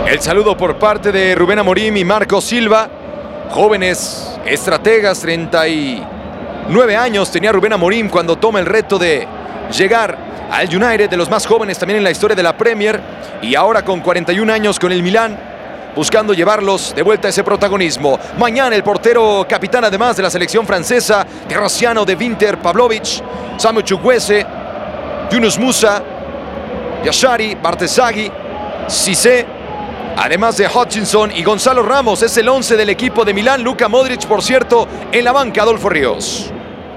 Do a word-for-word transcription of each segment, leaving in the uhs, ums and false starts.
El saludo por parte de Rubén Amorim y Marco Silva, jóvenes estrategas. Treinta y nueve años tenía Rubén Amorim cuando toma el reto de llegar al United, de los más jóvenes también en la historia de la Premier, y ahora con cuarenta y un años con el Milán, buscando llevarlos de vuelta a ese protagonismo. Mañana el portero capitán además de la selección francesa, Terracciano, De Winter, Pavlovic, Samu Chukwueze, Yunus Musa, Yashari, Bartesaghi, Cissé, además de Hutchinson y Gonzalo Ramos. Es el once del equipo de Milán. Luka Modric, por cierto, en la banca. Adolfo Ríos.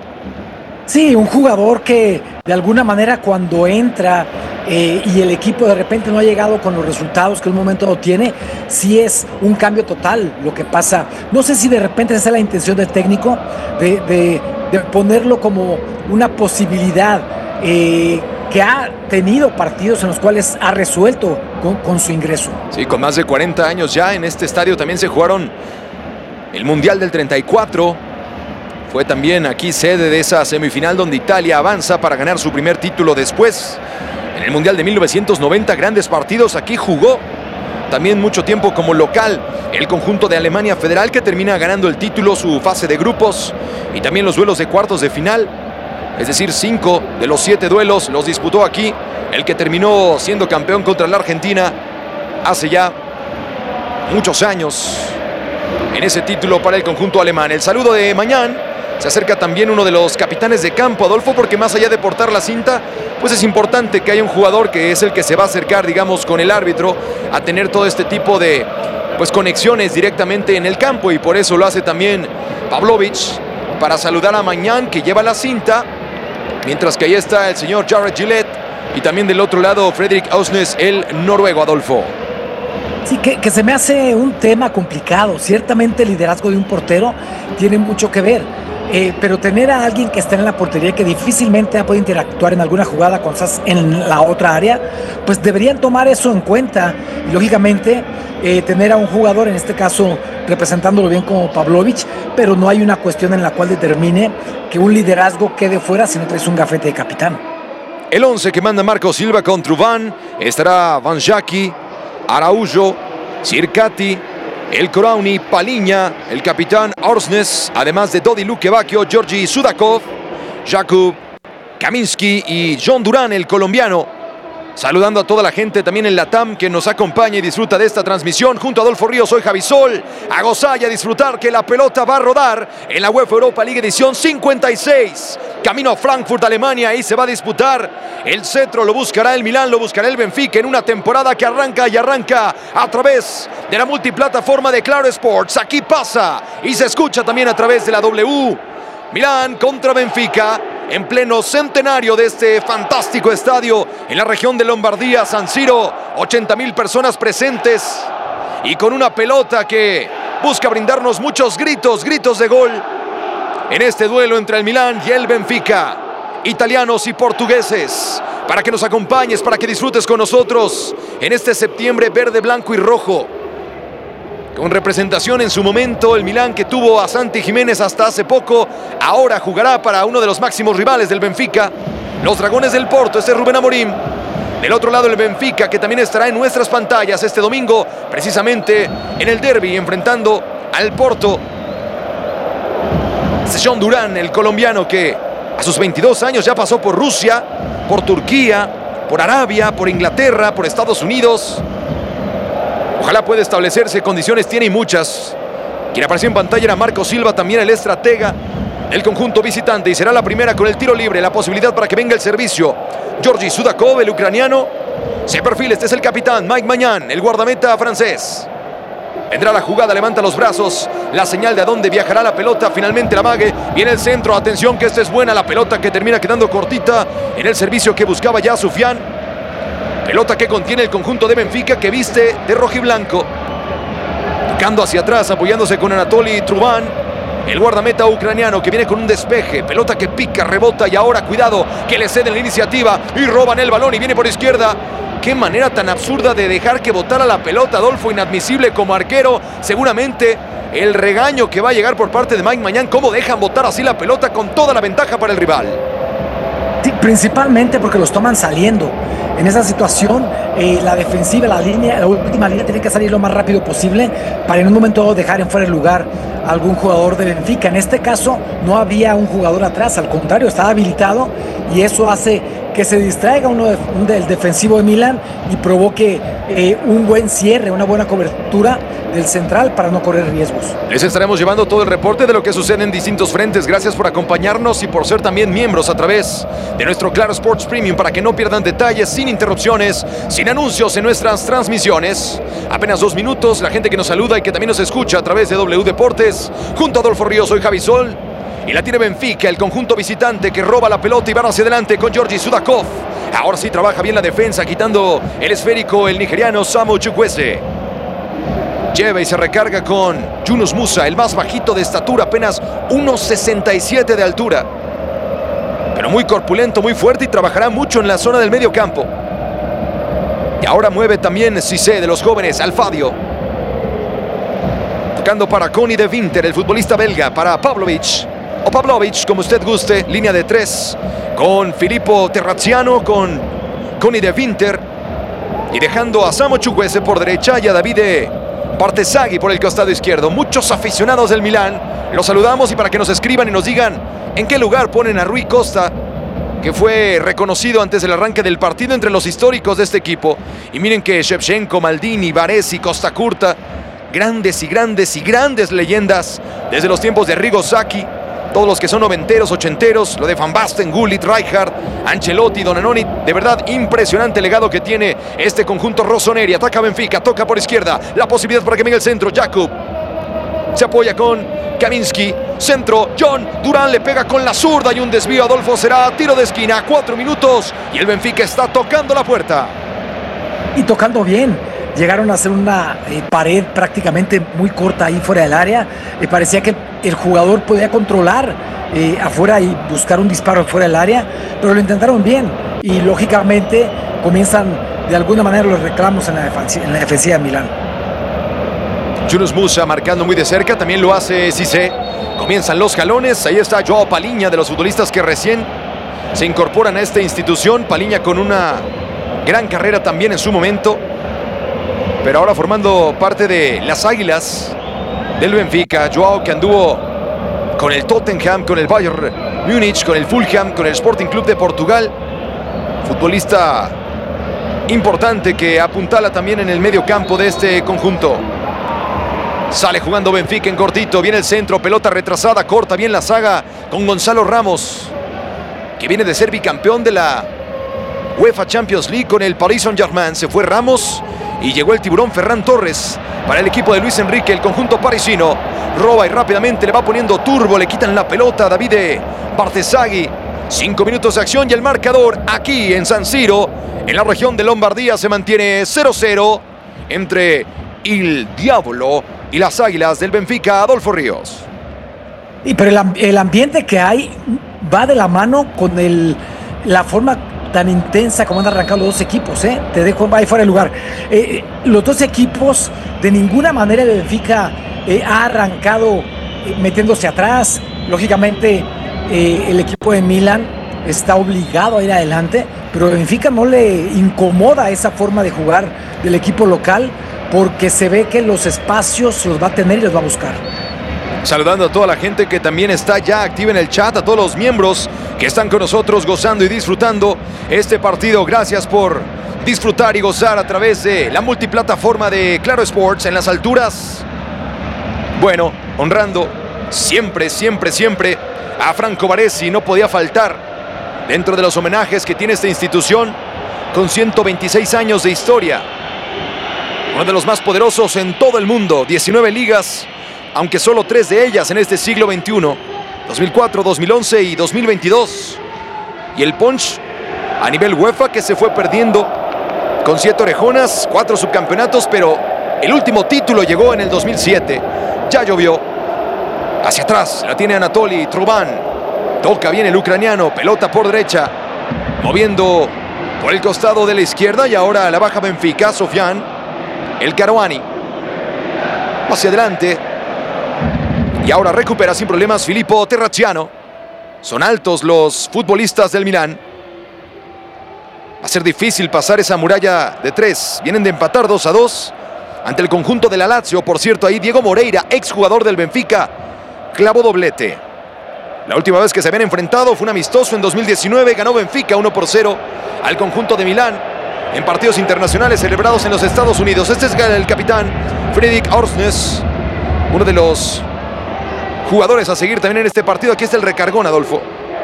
Sí, un jugador que de alguna manera cuando entra eh, y el equipo de repente no ha llegado con los resultados que en un momento lo tiene, sí es un cambio total lo que pasa. No sé si de repente esa es la intención del técnico de, de, de ponerlo como una posibilidad eh, que ha tenido partidos en los cuales ha resuelto con, con su ingreso. Sí, con más de cuarenta años ya en este estadio también se jugaron el Mundial del treinta y cuatro. Fue también aquí sede de esa semifinal donde Italia avanza para ganar su primer título después. En el Mundial de mil novecientos noventa, grandes partidos. Aquí jugó también mucho tiempo como local el conjunto de Alemania Federal, que termina ganando el título, su fase de grupos y también los duelos de cuartos de final. Es decir, cinco de los siete duelos los disputó aquí. El que terminó siendo campeón contra la Argentina hace ya muchos años en ese título para el conjunto alemán. El saludo de Mañán. Se acerca también uno de los capitanes de campo, Adolfo, porque más allá de portar la cinta, pues es importante que haya un jugador que es el que se va a acercar, digamos, con el árbitro a tener todo este tipo de pues conexiones directamente en el campo, y por eso lo hace también Pavlovic para saludar a Mañán, que lleva la cinta, mientras que ahí está el señor Jared Gillett y también del otro lado Fredrik Ausnes, el noruego. Adolfo. Sí, que, que se me hace un tema complicado. Ciertamente el liderazgo de un portero tiene mucho que ver. Eh, pero tener a alguien que esté en la portería, que difícilmente puede interactuar en alguna jugada cuando estás en la otra área, pues deberían tomar eso en cuenta. Y lógicamente eh, tener a un jugador, en este caso representándolo bien como Pavlovic, pero no hay una cuestión en la cual determine que un liderazgo quede fuera si no traes un gafete de capitán. El once que manda Marco Silva con Truban estará Vanjaki, Araujo, Circati, El Korauni, Paliña, el capitán Orsnes, además de Dodi Lukebakio, Georgi Sudakov, Jakub Kaminski y John Durán, el colombiano. Saludando a toda la gente también en Latam que nos acompaña y disfruta de esta transmisión. Junto a Adolfo Ríos, soy Javi Sol. A gozar y a disfrutar que la pelota va a rodar en la UEFA Europa League edición cincuenta y seis. Camino a Frankfurt, Alemania. Ahí se va a disputar el cetro. Lo buscará el Milán, lo buscará el Benfica en una temporada que arranca y arranca a través de la multiplataforma de Claro Sports. Aquí pasa y se escucha también a través de la W. Milán contra Benfica en pleno centenario de este fantástico estadio en la región de Lombardía, San Siro. ochenta mil personas presentes y con una pelota que busca brindarnos muchos gritos, gritos de gol en este duelo entre el Milán y el Benfica. Italianos y portugueses, para que nos acompañes, para que disfrutes con nosotros en este septiembre verde, blanco y rojo. Con representación en su momento, el Milán, que tuvo a Santi Jiménez hasta hace poco, ahora jugará para uno de los máximos rivales del Benfica, los Dragones del Porto. Este es Rubén Amorim. Del otro lado el Benfica, que también estará en nuestras pantallas este domingo, precisamente en el derbi, enfrentando al Porto. Este es John Durán, el colombiano, que a sus veintidós años ya pasó por Rusia, por Turquía, por Arabia, por Inglaterra, por Estados Unidos. Ojalá pueda establecerse, condiciones tiene y muchas. Quien apareció en pantalla era Marco Silva, también el estratega del conjunto visitante, y será la primera con el tiro libre, la posibilidad para que venga el servicio. Georgi Sudakov, el ucraniano, se perfila. Este es el capitán Mike Mañán, el guardameta francés. Vendrá la jugada, levanta los brazos, la señal de a dónde viajará la pelota. Finalmente la mague, viene el centro, atención que esta es buena, la pelota que termina quedando cortita en el servicio que buscaba ya Sufian. Pelota que contiene el conjunto de Benfica, que viste de rojiblanco. Tocando hacia atrás, apoyándose con Anatoly Truban, el guardameta ucraniano, que viene con un despeje. Pelota que pica, rebota y ahora cuidado que le ceden la iniciativa y roban el balón y viene por izquierda. Qué manera tan absurda de dejar que botara la pelota, Adolfo, inadmisible como arquero. Seguramente el regaño que va a llegar por parte de Mike Mañán. Cómo dejan botar así la pelota con toda la ventaja para el rival. Sí, principalmente porque los toman saliendo. En esa situación, eh, la defensiva, la línea, la última línea tiene que salir lo más rápido posible para en un momento dado dejar en fuera de lugar a algún jugador de Benfica. En este caso, no había un jugador atrás, al contrario, estaba habilitado y eso hace que se distraiga uno de, un del defensivo de Milán y provoque eh, un buen cierre, una buena cobertura del central para no correr riesgos. Les estaremos llevando todo el reporte de lo que sucede en distintos frentes. Gracias por acompañarnos y por ser también miembros a través de nuestro Claro Sports Premium para que no pierdan detalles, sin interrupciones, sin anuncios en nuestras transmisiones. Apenas dos minutos, la gente que nos saluda y que también nos escucha a través de W Deportes. Junto a Adolfo Ríos, soy Javi Sol. Y la tiene Benfica, el conjunto visitante que roba la pelota y va hacia adelante con Georgi Sudakov. Ahora sí trabaja bien la defensa, quitando el esférico el nigeriano Samu Chukwueze. Lleva y se recarga con Yunus Musa, el más bajito de estatura, apenas uno sesenta y siete de altura. Pero muy corpulento, muy fuerte y trabajará mucho en la zona del medio campo. Y ahora mueve también Cissé de los jóvenes, Alfadio. Tocando para Connie de Winter, el futbolista belga, para Pavlovic. O Pavlovic, como usted guste, línea de tres. Con Filippo Terraziano, con Connie de Winter. Y dejando a Samu Chukwueze por derecha y a Davide Bartesaghi por el costado izquierdo. Muchos aficionados del Milán. Los saludamos y para que nos escriban y nos digan en qué lugar ponen a Rui Costa, que fue reconocido antes del arranque del partido entre los históricos de este equipo. Y miren que Shevchenko, Maldini, Baresi, Costa Curta, grandes y grandes y grandes leyendas desde los tiempos de Arrigo Sacchi. Todos los que son noventeros, ochenteros, lo de Van Basten, Gullit, Rijkaard, Ancelotti, Donanoni. De verdad, impresionante legado que tiene este conjunto rossoneri. Ataca Benfica, toca por izquierda. La posibilidad para que venga el centro. Jakub se apoya con Kaminski. Centro, John Durán le pega con la zurda y un desvío. Adolfo será tiro de esquina. Cuatro minutos y el Benfica está tocando la puerta. Y tocando bien. Llegaron a hacer una eh, pared prácticamente muy corta ahí fuera del área. Me eh, parecía que el jugador podía controlar eh, afuera y buscar un disparo fuera del área, pero lo intentaron bien y lógicamente comienzan de alguna manera los reclamos en la, defensiva, en la defensiva de Milán. Yunus Musa marcando muy de cerca, también lo hace Cissé. Comienzan los jalones, ahí está Joao Paliña, de los futbolistas que recién se incorporan a esta institución. Paliña con una gran carrera también en su momento, pero ahora formando parte de las Águilas del Benfica. Joao, que anduvo con el Tottenham, con el Bayern Múnich, con el Fulham, con el Sporting Club de Portugal. Futbolista importante que apuntala también en el medio campo de este conjunto. Sale jugando Benfica en cortito, viene el centro, pelota retrasada, corta bien la saga con Gonzalo Ramos, que viene de ser bicampeón de la UEFA Champions League con el Paris Saint-Germain. Se fue Ramos y llegó el tiburón Ferran Torres para el equipo de Luis Enrique, el conjunto parisino. Roba y rápidamente le va poniendo turbo, le quitan la pelota a Davide Bartesaghi. Cinco minutos de acción y el marcador aquí en San Siro, en la región de Lombardía, se mantiene cero cero entre el Diavolo y las Águilas del Benfica. Adolfo Ríos. Y pero el, el ambiente que hay va de la mano con el, la forma tan intensa como han arrancado los dos equipos, ¿eh? Te dejo ahí fuera de lugar. Eh, los dos equipos, de ninguna manera el Benfica eh, ha arrancado eh, metiéndose atrás. Lógicamente, eh, el equipo de Milán está obligado a ir adelante, pero el Benfica no le incomoda esa forma de jugar del equipo local, porque se ve que los espacios los va a tener y los va a buscar. Saludando a toda la gente que también está ya activa en el chat, a todos los miembros que están con nosotros gozando y disfrutando este partido. Gracias por disfrutar y gozar a través de la multiplataforma de Claro Sports en las alturas. Bueno, honrando siempre, siempre, siempre a Franco Baresi. No podía faltar dentro de los homenajes que tiene esta institución con ciento veintiséis años de historia. Uno de los más poderosos en todo el mundo, diecinueve ligas, aunque solo tres de ellas en este siglo veintiuno, dos mil cuatro, dos mil once y dos mil veintidós. Y el punch a nivel UEFA que se fue perdiendo con siete orejonas, cuatro subcampeonatos, pero el último título llegó en el dos mil siete. Ya llovió. Hacia atrás la tiene Anatoly Truban. Toca bien el ucraniano, pelota por derecha, moviendo por el costado de la izquierda y ahora la baja Benfica, Sofian El Karouani. Hacia adelante. Y ahora recupera sin problemas Filippo Terraziano. Son altos los futbolistas del Milán. Va a ser difícil pasar esa muralla de tres. Vienen de empatar dos a dos ante el conjunto de la Lazio. Por cierto, ahí Diego Moreira, exjugador del Benfica, clavó doblete. La última vez que se habían enfrentado fue un amistoso en dos mil diecinueve. Ganó Benfica uno por cero al conjunto de Milán en partidos internacionales celebrados en los Estados Unidos. Este es el capitán Fredrik Orsnes, uno de los jugadores a seguir también en este partido. Aquí está el recargón, Adolfo.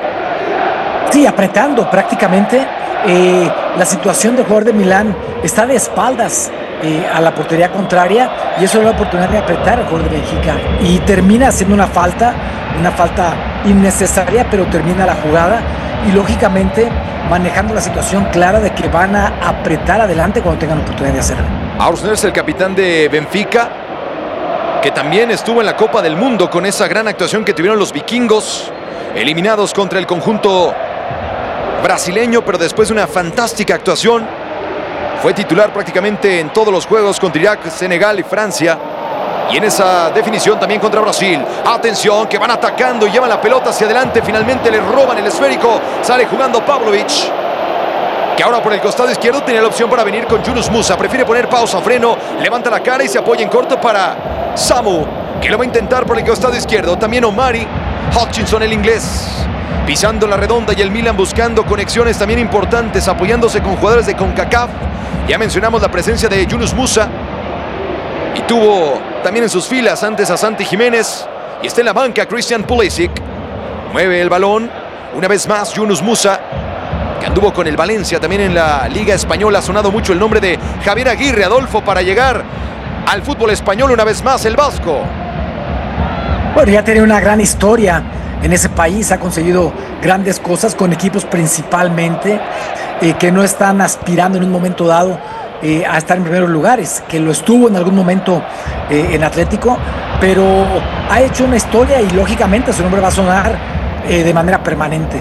Sí, apretando prácticamente. Eh, la situación del jugador de Milán está de espaldas eh, a la portería contraria, y eso es la oportunidad de apretar al jugador de Benfica, y termina haciendo una falta, una falta innecesaria, pero termina la jugada, y lógicamente manejando la situación clara de que van a apretar adelante cuando tengan la oportunidad de hacerlo. Orsnes, el capitán de Benfica, que también estuvo en la Copa del Mundo con esa gran actuación que tuvieron los vikingos, eliminados contra el conjunto brasileño, pero después de una fantástica actuación fue titular prácticamente en todos los juegos contra Irak, Senegal y Francia, y en esa definición también contra Brasil. Atención, que van atacando y llevan la pelota hacia adelante. Finalmente le roban el esférico. Sale jugando Pavlovic, que ahora por el costado izquierdo tiene la opción para venir con Yunus Musa. Prefiere poner pausa, freno, levanta la cara y se apoya en corto para Samu, que lo va a intentar por el costado izquierdo. También Omari, Hutchinson, el inglés, pisando la redonda, y el Milan buscando conexiones también importantes, apoyándose con jugadores de CONCACAF. Ya mencionamos la presencia de Yunus Musa, y tuvo también en sus filas antes a Santi Jiménez, y está en la banca Christian Pulisic. Mueve el balón una vez más Yunus Musa, que anduvo con el Valencia también en la Liga Española. Ha sonado mucho el nombre de Javier Aguirre, Adolfo, para llegar al fútbol español una vez más, el vasco. Bueno, ya tiene una gran historia en ese país, ha conseguido grandes cosas con equipos principalmente eh, que no están aspirando en un momento dado eh, a estar en primeros lugares, que lo estuvo en algún momento eh, en Atlético, pero ha hecho una historia y lógicamente su nombre va a sonar eh, de manera permanente.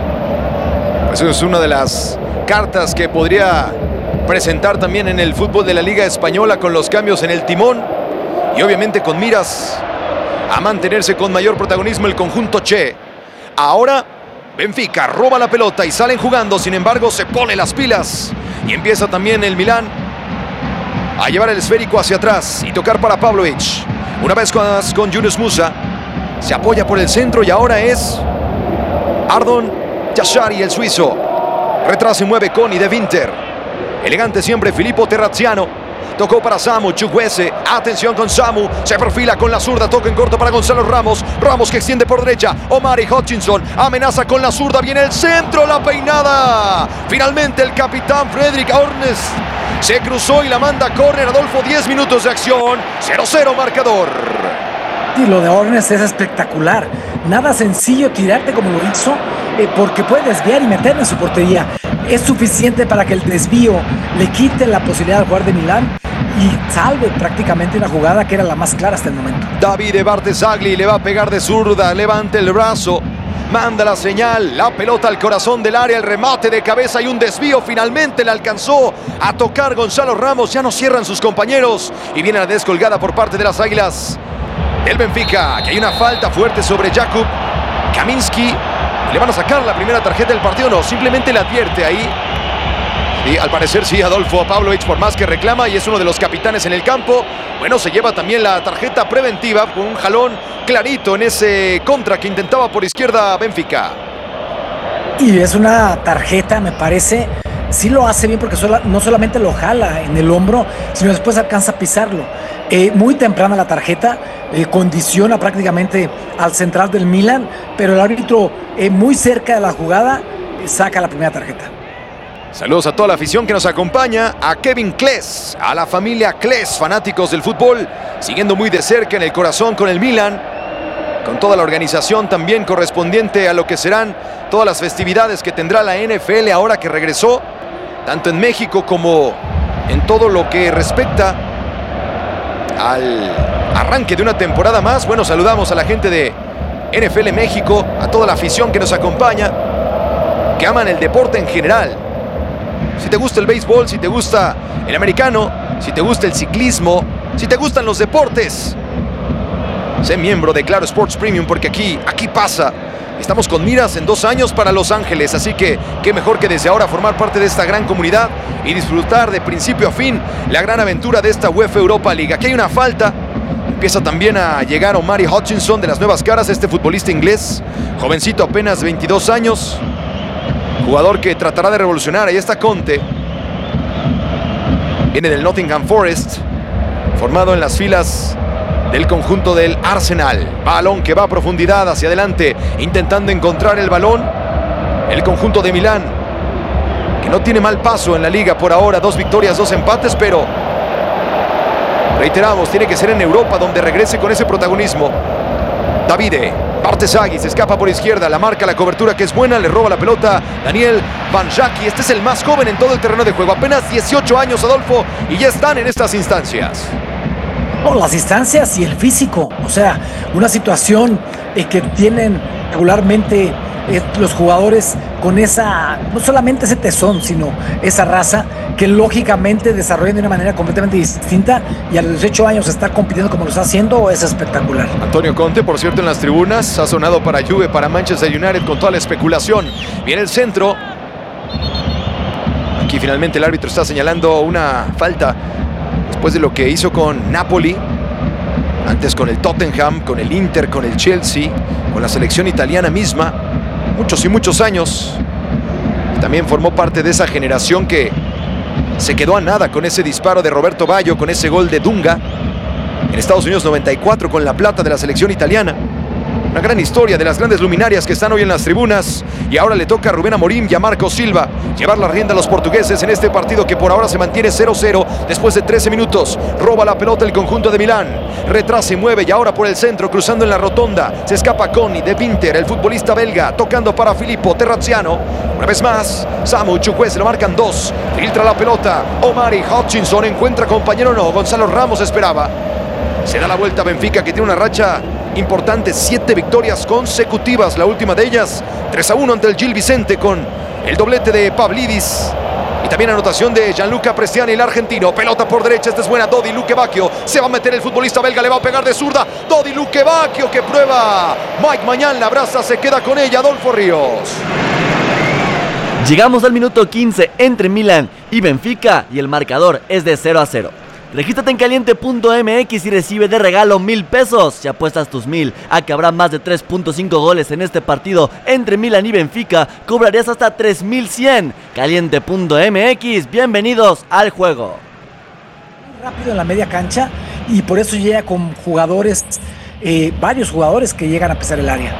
Eso es una de las cartas que podría presentar también en el fútbol de la Liga Española, con los cambios en el timón y obviamente con miras a mantenerse con mayor protagonismo el conjunto Che. Ahora Benfica roba la pelota y salen jugando. Sin embargo, se pone las pilas y empieza también el Milán a llevar el esférico hacia atrás y tocar para Pavlovic. Una vez más con Yunus Musa, se apoya por el centro y ahora es Ardon Yashari, el suizo. Retrasa y mueve con y de Winter. Elegante siempre Filippo Terraziano. Tocó para Samu, Chukwueze. Atención con Samu. Se perfila con la zurda. Toca en corto para Gonzalo Ramos. Ramos que extiende por derecha. Omar y Hutchinson. Amenaza con la zurda. Viene el centro. La peinada. Finalmente el capitán Fredrik Orsnes se cruzó y la manda a córner. Adolfo, diez minutos de acción. cero cero marcador. Y lo de Orsnes es espectacular. Nada sencillo tirarte como lo hizo, eh, porque puede desviar y meter en su portería. Es suficiente para que el desvío le quite la posibilidad al jugador de Milán y salve prácticamente una jugada que era la más clara hasta el momento. Davide Barzagli le va a pegar de zurda, levanta el brazo, manda la señal, la pelota al corazón del área, el remate de cabeza y un desvío. Finalmente le alcanzó a tocar Gonzalo Ramos. Ya no cierran sus compañeros y viene la descolgada por parte de las Águilas del Benfica, que hay una falta fuerte sobre Jakub Kaminski. ¿Le van a sacar la primera tarjeta del partido? No, simplemente le advierte ahí. Y al parecer sí, Adolfo, Pavlovic, por más que reclama y es uno de los capitanes en el campo, bueno, se lleva también la tarjeta preventiva con un jalón clarito en ese contra que intentaba por izquierda Benfica. Y es una tarjeta, me parece, sí lo hace bien porque sola, no solamente lo jala en el hombro, sino después alcanza a pisarlo. Eh, muy temprana la tarjeta, eh, condiciona prácticamente al central del Milan, pero el árbitro eh, muy cerca de la jugada eh, saca la primera tarjeta. Saludos a toda la afición que nos acompaña, a Kevin Kles, a la familia Kles, fanáticos del fútbol, siguiendo muy de cerca en el corazón con el Milan, con toda la organización también correspondiente a lo que serán todas las festividades que tendrá la N F L ahora que regresó, tanto en México como en todo lo que respecta al arranque de una temporada más. Bueno, saludamos a la gente de N F L México, a toda la afición que nos acompaña, que aman el deporte en general. Si te gusta el béisbol, si te gusta el americano, si te gusta el ciclismo, si te gustan los deportes, sé miembro de Claro Sports Premium, porque aquí, aquí pasa estamos con miras en dos años para Los Ángeles, así que qué mejor que desde ahora formar parte de esta gran comunidad y disfrutar de principio a fin la gran aventura de esta UEFA Europa League. Aquí hay una falta. Empieza también a llegar Omari Hutchinson, de las nuevas caras, este futbolista inglés, jovencito, apenas veintidós años, jugador que tratará de revolucionar. Ahí está Conte, viene del Nottingham Forest, formado en las filas del conjunto del Arsenal. Balón que va a profundidad hacia adelante, intentando encontrar el balón el conjunto de Milán, que no tiene mal paso en la liga por ahora, dos victorias, dos empates, pero reiteramos, tiene que ser en Europa donde regrese con ese protagonismo. Davide Bartesaghi se escapa por izquierda, la marca, la cobertura que es buena, le roba la pelota Daniel Vanjaki. Este es el más joven en todo el terreno de juego, apenas dieciocho años, Adolfo, y ya están en estas instancias. Oh, las instancias y el físico, o sea, una situación eh, que tienen regularmente eh, los jugadores con esa, no solamente ese tesón, sino esa raza que lógicamente desarrollan de una manera completamente distinta, y a los dieciocho años está compitiendo como lo está haciendo, es espectacular. Antonio Conte, por cierto, en las tribunas, ha sonado para Juve, para Manchester United, con toda la especulación. Viene el centro. Aquí finalmente el árbitro está señalando una falta después de lo que hizo con Napoli, antes con el Tottenham, con el Inter, con el Chelsea, con la selección italiana misma, muchos y muchos años. También formó parte de esa generación que se quedó a nada con ese disparo de Roberto Baggio, con ese gol de Dunga en Estados Unidos noventa y cuatro con la plata de la selección italiana. Una gran historia de las grandes luminarias que están hoy en las tribunas, y ahora le toca a Rubén Amorim y a Marco Silva llevar la rienda a los portugueses en este partido que por ahora se mantiene cero cero después de trece minutos. Roba la pelota el conjunto de Milán, retrasa y mueve, y ahora por el centro, cruzando en la rotonda, se escapa Coni de Winter, el futbolista belga, tocando para Filippo Terraziano. Una vez más, Samu Chukwueze, lo marcan dos, filtra la pelota, Omari Hutchinson encuentra compañero, no, Gonzalo Ramos esperaba. Se da la vuelta a Benfica, que tiene una racha importante, siete victorias consecutivas, la última de ellas tres a uno ante el Gil Vicente, con el doblete de Pavlidis y también anotación de Gianluca Prestiani, el argentino. Pelota por derecha, esta es buena, Dodi Lukebakio, se va a meter el futbolista belga, le va a pegar de zurda, Dodi Lukebakio que prueba, Mike Mañán la abraza, se queda con ella, Adolfo Ríos. Llegamos al minuto quince entre Milán y Benfica, y el marcador es de cero a cero. Regístrate en caliente punto m x y recibe de regalo mil pesos. Si apuestas tus mil a que habrá más de tres punto cinco goles en este partido entre Milán y Benfica, cobrarías hasta tres mil cien. caliente punto m x, bienvenidos al juego. Rápido en la media cancha, y por eso llega con jugadores, eh, varios jugadores que llegan a pisar el área.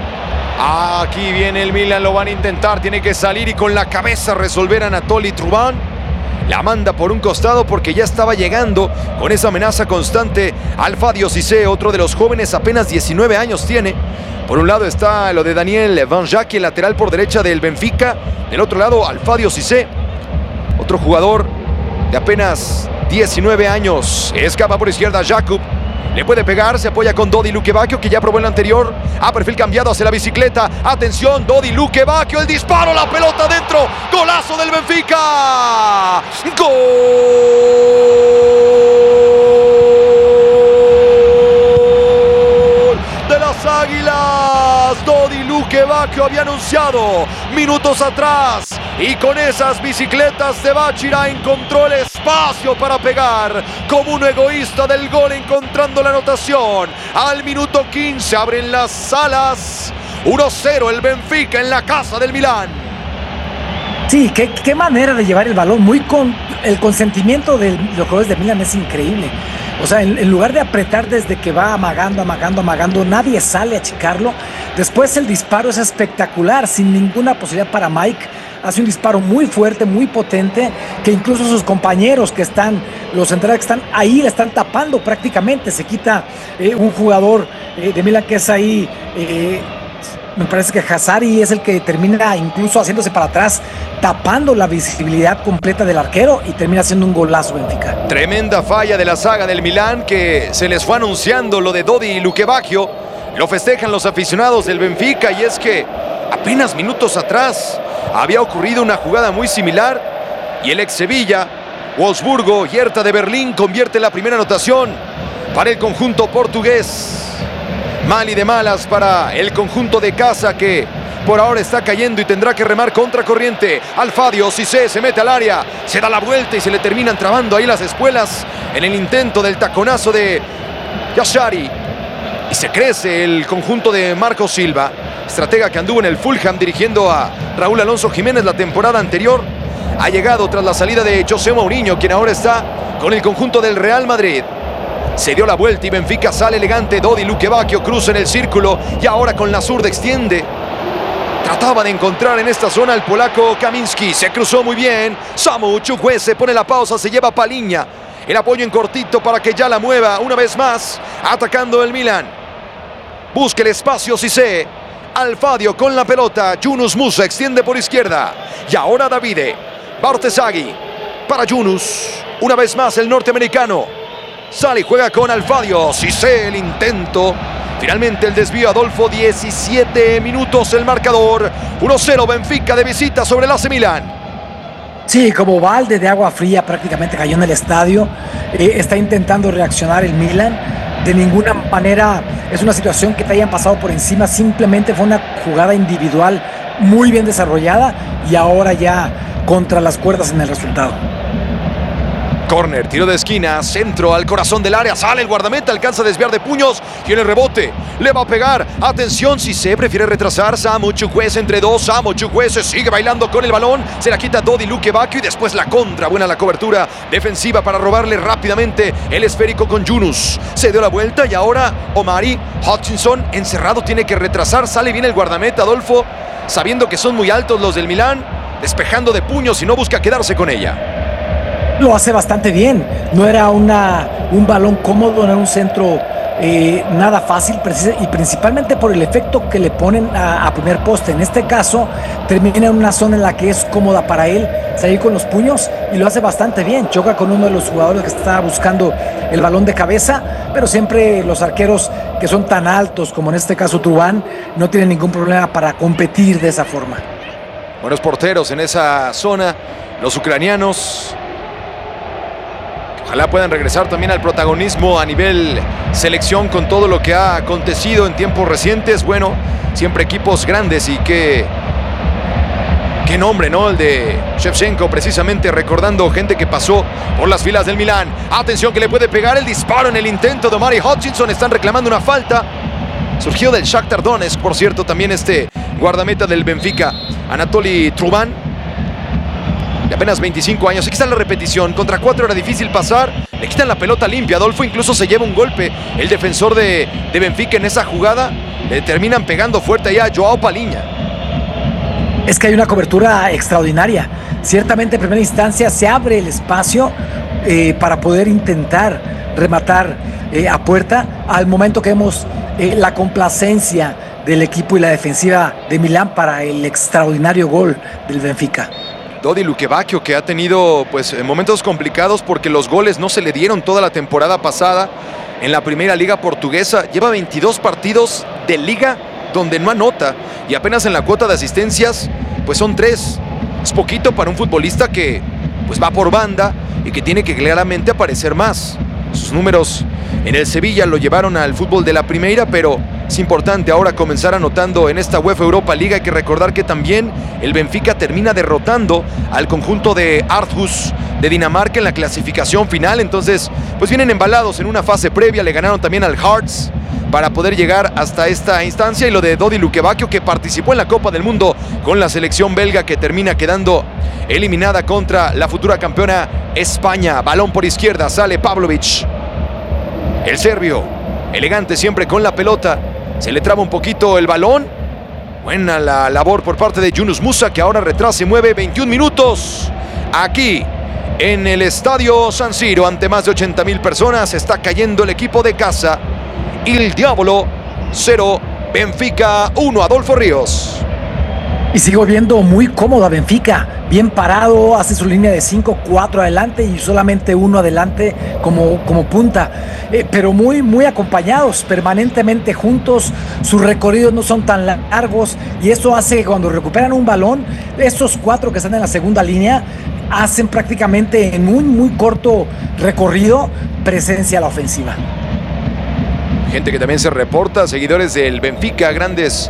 Aquí viene el Milan, lo van a intentar, tiene que salir y con la cabeza resolver Anatoli Truban. La manda por un costado porque ya estaba llegando con esa amenaza constante Alfadio Cissé, otro de los jóvenes, apenas diecinueve años tiene. Por un lado está lo de Daniel Vanjaki, el lateral por derecha del Benfica. Del otro lado, Alfadio Cissé, otro jugador de apenas diecinueve años. Escapa por izquierda Jakub. Le puede pegar, se apoya con Dodi Lukebakio, que ya probó en la anterior. A perfil cambiado hacia la bicicleta. Atención, Dodi Lukebakio, el disparo, la pelota dentro. Golazo del Benfica. ¡Gol de las Águilas! Dodi Lukebakio había anunciado minutos atrás, y con esas bicicletas de Bachira encontró el espacio para pegar como un egoísta del gol, encontrando la anotación. Al minuto quince abren las alas. uno cero el Benfica en la casa del Milán. Sí, qué, qué manera de llevar el balón, muy con el consentimiento de los jugadores de Milán es increíble. O sea, en, en lugar de apretar desde que va amagando, amagando, amagando, nadie sale a achicarlo. Después el disparo es espectacular, sin ninguna posibilidad para Mike. Hace un disparo muy fuerte, muy potente, que incluso sus compañeros que están, los centrales que están ahí, le están tapando prácticamente. Se quita eh, un jugador eh, de Milán que es ahí, eh, me parece que Hazari es el que termina incluso haciéndose para atrás, tapando la visibilidad completa del arquero, y termina haciendo un golazo Benfica. Tremenda falla de la saga del Milán, que se les fue anunciando lo de Dodi Lukebakio. Lo festejan los aficionados del Benfica, y es que apenas minutos atrás había ocurrido una jugada muy similar, y el ex Sevilla, Wolfsburgo, Hertha de Berlín, convierte la primera anotación para el conjunto portugués. Mal y de malas para el conjunto de casa, que por ahora está cayendo y tendrá que remar contra corriente. Alfadio Cissé se mete al área, se da la vuelta y se le terminan trabando ahí las espuelas en el intento del taconazo de Yashari. Y se crece el conjunto de Marco Silva, estratega que anduvo en el Fulham dirigiendo a Raúl Alonso Jiménez la temporada anterior. Ha llegado tras la salida de José Mourinho, quien ahora está con el conjunto del Real Madrid. Se dio la vuelta y Benfica sale elegante. Dodi Lukebakio cruza en el círculo y ahora con la zurda extiende. Trataba de encontrar en esta zona al polaco Kaminski. Se cruzó muy bien. Samu Chukwueze pone la pausa, se lleva Paliña. El apoyo en cortito para que ya la mueva una vez más. Atacando el Milan. Busca el espacio Cissé. Alfadio con la pelota. Yunus Musa extiende por izquierda. Y ahora Davide. Bartesaghi para Yunus. Una vez más el norteamericano. Sale y juega con Alfadio. Cissé el intento. Finalmente el desvío, Adolfo. diecisiete minutos el marcador. uno cero Benfica de visita sobre el A C Milan. Sí, como balde de agua fría prácticamente cayó en el estadio. Eh, está intentando reaccionar el Milan. De ninguna manera es una situación que te hayan pasado por encima. Simplemente fue una jugada individual muy bien desarrollada y ahora ya contra las cuerdas en el resultado. Corner, tiro de esquina, centro al corazón del área, sale el guardameta, alcanza a desviar de puños, tiene el rebote, le va a pegar, atención, si se prefiere retrasar, Samu Chukwueze entre dos, Samu Chukwueze sigue bailando con el balón, se la quita Dodi Lukebakio y después la contra, buena la cobertura defensiva para robarle rápidamente el esférico con Yunus, se dio la vuelta y ahora Omari Hutchinson encerrado, tiene que retrasar, sale bien el guardameta, Adolfo, sabiendo que son muy altos los del Milán, despejando de puños y no busca quedarse con ella. Lo hace bastante bien, no era una, un balón cómodo, no era un centro eh, nada fácil y principalmente por el efecto que le ponen a, a primer poste. En este caso termina en una zona en la que es cómoda para él salir con los puños y lo hace bastante bien, choca con uno de los jugadores que está buscando el balón de cabeza, pero siempre los arqueros que son tan altos como en este caso Trubán no tienen ningún problema para competir de esa forma. Buenos porteros en esa zona, los ucranianos. Ojalá puedan regresar también al protagonismo a nivel selección con todo lo que ha acontecido en tiempos recientes. Bueno, siempre equipos grandes y qué, qué nombre, ¿no? El de Shevchenko, precisamente recordando gente que pasó por las filas del Milán. Atención que le puede pegar el disparo en el intento de Omari Hutchinson. Están reclamando una falta. Surgió del Shakhtar Donetsk, por cierto, también este guardameta del Benfica, Anatoly Trubán. De apenas veinticinco años, aquí está la repetición, contra cuatro era difícil pasar, le quitan la pelota limpia, Adolfo incluso se lleva un golpe, el defensor de, de Benfica en esa jugada, le terminan pegando fuerte allá a Joao Paliña. Es que hay una cobertura extraordinaria, ciertamente en primera instancia se abre el espacio eh, para poder intentar rematar eh, a puerta, al momento que vemos eh, la complacencia del equipo y la defensiva de Milán para el extraordinario gol del Benfica. Dodi Lukebakio, que ha tenido pues momentos complicados porque los goles no se le dieron toda la temporada pasada en la primera liga portuguesa. Lleva veintidós partidos de liga donde no anota y apenas en la cuota de asistencias pues son tres. Es poquito para un futbolista que pues va por banda y que tiene que claramente aparecer más. Sus números en el Sevilla lo llevaron al fútbol de la primera, pero es importante ahora comenzar anotando en esta UEFA Europa League. Hay que recordar que también el Benfica termina derrotando al conjunto de Aarhus de Dinamarca en la clasificación final. Entonces, pues vienen embalados en una fase previa. Le ganaron también al Hearts para poder llegar hasta esta instancia. Y lo de Dodi Lukebakio, que participó en la Copa del Mundo con la selección belga, que termina quedando eliminada contra la futura campeona España. Balón por izquierda, sale Pavlovic. El serbio, elegante siempre con la pelota. Se le traba un poquito el balón. Buena la labor por parte de Yunus Musa, que ahora retrasa y mueve. veintiún minutos aquí en el estadio San Siro ante más de ochenta mil personas. Está cayendo el equipo de casa. Il Diavolo cero, Benfica uno. Adolfo Ríos. Y sigo viendo muy cómoda Benfica, bien parado, hace su línea de cinco, cuatro adelante y solamente uno adelante como, como punta, eh, pero muy, muy acompañados, permanentemente juntos, sus recorridos no son tan largos y eso hace que cuando recuperan un balón, estos cuatro que están en la segunda línea hacen prácticamente en un muy corto recorrido presencia a la ofensiva. Gente que también se reporta, seguidores del Benfica, grandes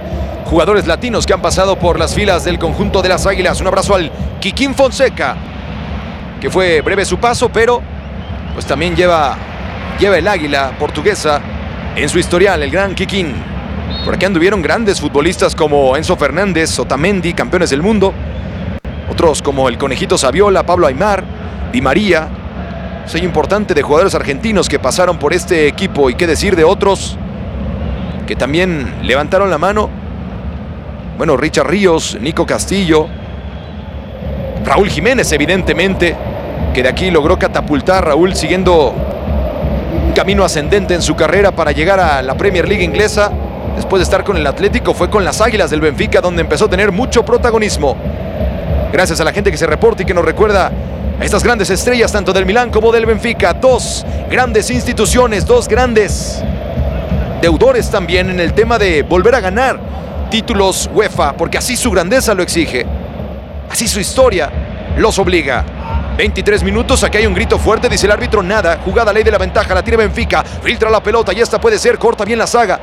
jugadores latinos que han pasado por las filas del conjunto de las Águilas. Un abrazo al Kikín Fonseca, que fue breve su paso, pero pues también lleva, lleva el águila portuguesa en su historial, el gran Kikín. Por aquí anduvieron grandes futbolistas como Enzo Fernández, Otamendi, campeones del mundo. Otros como el Conejito Saviola, Pablo Aimar, Di María. Sello importante de jugadores argentinos que pasaron por este equipo. Y qué decir de otros que también levantaron la mano. Bueno, Richard Ríos, Nico Castillo, Raúl Jiménez, evidentemente, que de aquí logró catapultar Raúl siguiendo un camino ascendente en su carrera para llegar a la Premier League inglesa. Después de estar con el Atlético, fue con las Águilas del Benfica, donde empezó a tener mucho protagonismo. Gracias a la gente que se reporta y que nos recuerda a estas grandes estrellas, tanto del Milán como del Benfica. Dos grandes instituciones, dos grandes deudores también en el tema de volver a ganar títulos UEFA, porque así su grandeza lo exige, así su historia los obliga. veintitrés minutos, aquí hay un grito fuerte, dice el árbitro, nada, jugada ley de la ventaja, la tiene Benfica, filtra la pelota y esta puede ser, corta bien la saga.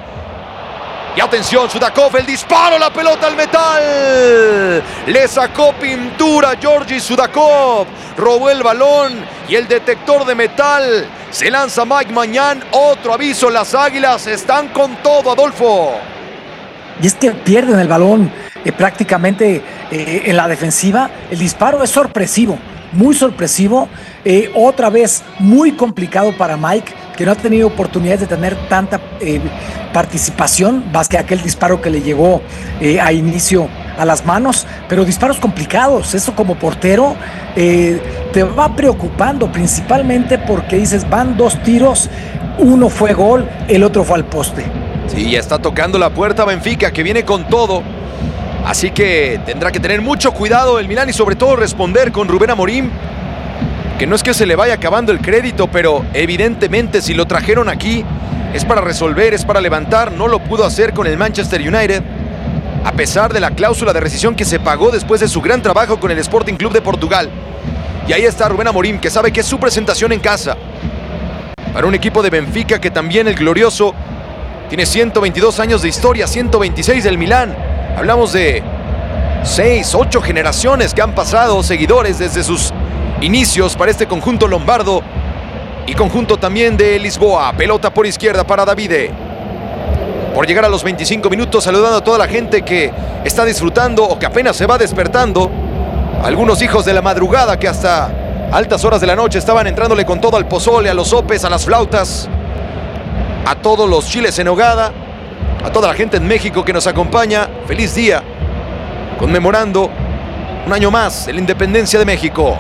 Y atención, Sudakov, el disparo, la pelota al metal. Le sacó pintura Georgi Sudakov, robó el balón y el detector de metal. Se lanza Mike Mañán, otro aviso, las Águilas están con todo, Adolfo. Y es que pierden el balón eh, prácticamente eh, en la defensiva. El disparo es sorpresivo, muy sorpresivo. Eh, otra vez muy complicado para Mike, que no ha tenido oportunidades de tener tanta eh, participación, más que aquel disparo que le llegó eh, a inicio a las manos, pero disparos complicados. Eso como portero eh, te va preocupando, principalmente porque dices, van dos tiros, uno fue gol, el otro fue al poste. Sí, ya está tocando la puerta Benfica, que viene con todo. Así que tendrá que tener mucho cuidado el Milán y sobre todo responder con Rubén Amorim, que no es que se le vaya acabando el crédito, pero evidentemente si lo trajeron aquí es para resolver, es para levantar. No lo pudo hacer con el Manchester United, a pesar de la cláusula de rescisión que se pagó después de su gran trabajo con el Sporting Club de Portugal. Y ahí está Rubén Amorim, que sabe que es su presentación en casa para un equipo de Benfica que también, el glorioso, tiene ciento veintidós años de historia, ciento veintiséis del Milán. Hablamos de seis, ocho generaciones que han pasado, seguidores desde sus inicios para este conjunto lombardo y conjunto también de Lisboa. Pelota por izquierda para Davide. Por llegar a los veinticinco minutos, saludando a toda la gente que está disfrutando o que apenas se va despertando. Algunos hijos de la madrugada que hasta altas horas de la noche estaban entrándole con todo al pozole, a los sopes, a las flautas, a todos los chiles en nogada, a toda la gente en México que nos acompaña. Feliz día, conmemorando un año más de la independencia de México.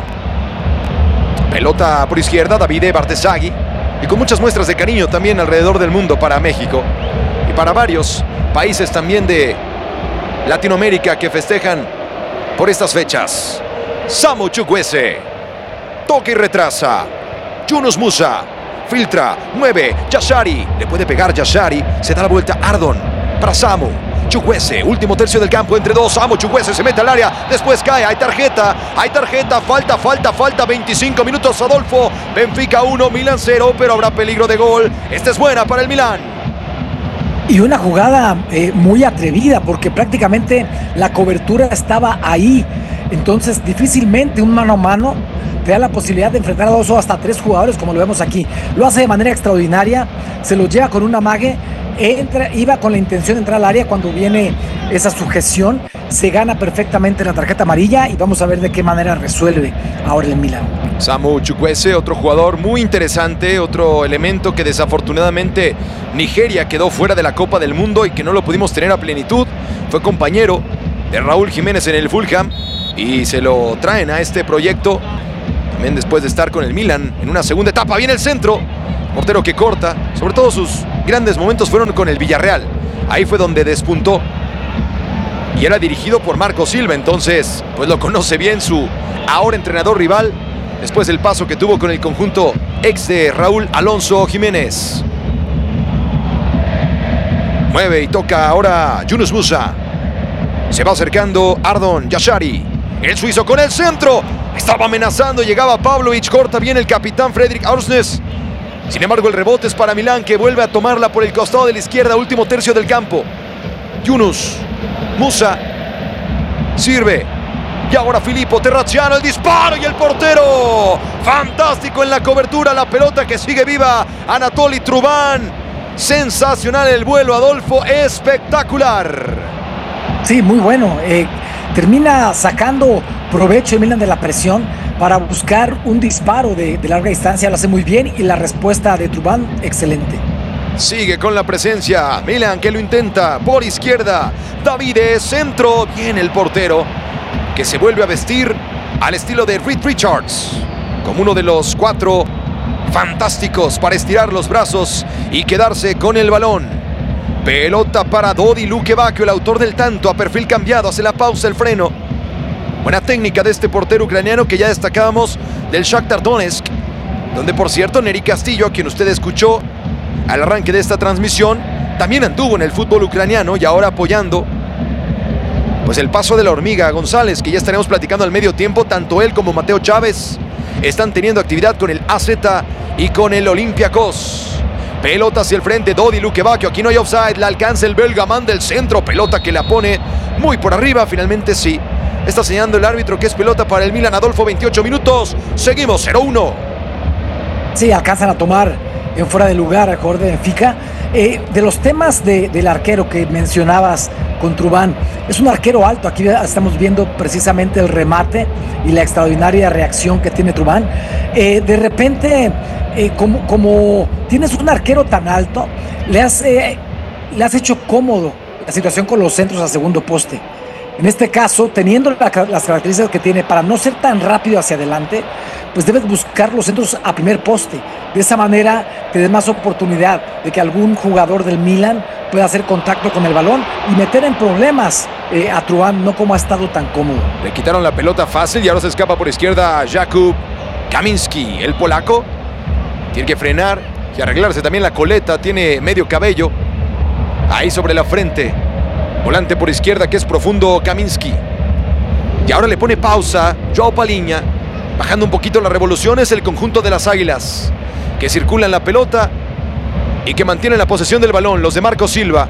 Pelota por izquierda, Davide Bartesagui, y con muchas muestras de cariño también alrededor del mundo para México y para varios países también de Latinoamérica que festejan por estas fechas. Samu Chukwueze, toca y retrasa. Yunus Musa, filtra, mueve, Yashari, le puede pegar Yashari, se da la vuelta Ardon para Samu Chukwueze, último tercio del campo entre dos. Samu Chukwueze se mete al área, después cae, hay tarjeta, hay tarjeta, falta, falta, falta, veinticinco minutos, Adolfo. Benfica uno, Milán cero, pero habrá peligro de gol. Esta es buena para el Milán. Y una jugada eh, muy atrevida, porque prácticamente la cobertura estaba ahí. Entonces difícilmente un mano a mano te da la posibilidad de enfrentar a dos o hasta tres jugadores, como lo vemos aquí. Lo hace de manera extraordinaria, se lo lleva con un amague, entra, iba con la intención de entrar al área. Cuando viene esa sujeción, se gana perfectamente la tarjeta amarilla y vamos a ver de qué manera resuelve ahora el Milán. Samu Chukwueze, otro jugador muy interesante, otro elemento que desafortunadamente Nigeria quedó fuera de la Copa del Mundo y que no lo pudimos tener a plenitud. Fue compañero de Raúl Jiménez en el Fulham y se lo traen a este proyecto también después de estar con el Milán en una segunda etapa. Viene el centro, portero que corta. Sobre todo sus grandes momentos fueron con el Villarreal, ahí fue donde despuntó y era dirigido por Marco Silva, entonces pues lo conoce bien su ahora entrenador rival, después del paso que tuvo con el conjunto ex de Raúl Alonso Jiménez. Mueve y toca ahora Yunus Musa, se va acercando Ardon Yashari, el suizo con el centro, estaba amenazando, llegaba Pavlovic, corta bien el capitán Fredrik Aursnes. Sin embargo, el rebote es para Milán, que vuelve a tomarla por el costado de la izquierda, último tercio del campo. Yunus Musa. Sirve. Y ahora Filippo Terraziano, el disparo y el portero. Fantástico en la cobertura, la pelota que sigue viva. Anatoli Truban. Sensacional el vuelo, Adolfo, espectacular. Sí, muy bueno. Eh, termina sacando provecho el Milan de la presión para buscar un disparo de, de larga distancia. Lo hace muy bien y la respuesta de Truban, excelente. Sigue con la presencia. Milan que lo intenta por izquierda. Davide, centro. Bien el portero, que se vuelve a vestir al estilo de Reed Richards, como uno de los cuatro fantásticos para estirar los brazos y quedarse con el balón. Pelota para Dodi Lukebakio, el autor del tanto, a perfil cambiado, hace la pausa, el freno. Buena técnica de este portero ucraniano que ya destacábamos del Shakhtar Donetsk, donde por cierto Neri Castillo, a quien usted escuchó al arranque de esta transmisión, también anduvo en el fútbol ucraniano y ahora apoyando pues el paso de la hormiga González, que ya estaremos platicando al medio tiempo. Tanto él como Mateo Chávez están teniendo actividad con el A Z y con el Olympiacos. Pelota hacia el frente, Dodi Lukebakio, aquí no hay offside, la alcanza el belga, manda el centro, pelota que la pone muy por arriba, finalmente sí. Está señalando el árbitro que es pelota para el Milan. Adolfo, veintiocho minutos, seguimos cero uno. Sí, alcanzan a tomar en fuera de lugar al jugador de Benfica. Eh, de los temas de, del arquero que mencionabas con Truban, es un arquero alto. Aquí estamos viendo precisamente el remate y la extraordinaria reacción que tiene Truban. Eh, de repente, eh, como, como tienes un arquero tan alto, le has, eh, le has hecho cómodo la situación con los centros a segundo poste. En este caso, teniendo la, las características que tiene para no ser tan rápido hacia adelante, pues debes buscar los centros a primer poste. De esa manera te des más oportunidad de que algún jugador del Milan pueda hacer contacto con el balón y meter en problemas eh, a Truban, no como ha estado tan cómodo. Le quitaron la pelota fácil y ahora se escapa por izquierda Jakub Kaminski, el polaco. Tiene que frenar y arreglarse también la coleta, tiene medio cabello ahí sobre la frente. Volante por izquierda que es profundo Kaminski. Y ahora le pone pausa Joao Paliña, bajando un poquito las revoluciones el conjunto de las Águilas, que circulan la pelota y que mantienen la posesión del balón. Los de Marco Silva,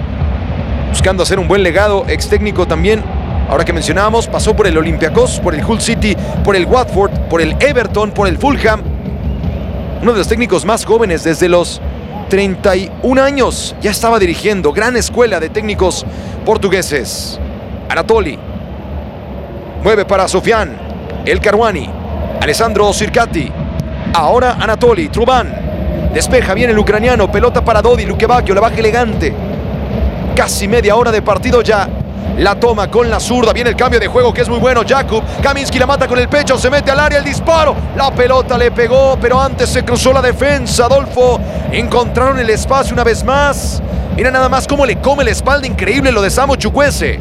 buscando hacer un buen legado, ex técnico también. Ahora que mencionábamos, pasó por el Olympiacos, por el Hull City, por el Watford, por el Everton, por el Fulham. Uno de los técnicos más jóvenes, desde los treinta y un años, ya estaba dirigiendo. Gran escuela de técnicos portugueses. Anatoli mueve para Sofian El Karouani, Alessandro Sirkati. Ahora Anatoli Truban despeja bien el ucraniano, pelota para Dodi Lukebakio, la baja elegante. Casi media hora de partido ya. La toma con la zurda, viene el cambio de juego que es muy bueno. Jakub Kaminski la mata con el pecho, se mete al área, el disparo. La pelota le pegó, pero antes se cruzó la defensa. Adolfo, encontraron el espacio una vez más. Mira nada más cómo le come la espalda, increíble lo de Samu Chukwueze.